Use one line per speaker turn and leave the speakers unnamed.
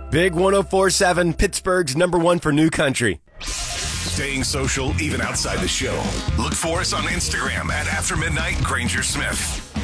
Big 104.7, Pittsburgh's #1 for new country.
Staying social even outside the show. Look for us on Instagram at After Midnight Granger Smith.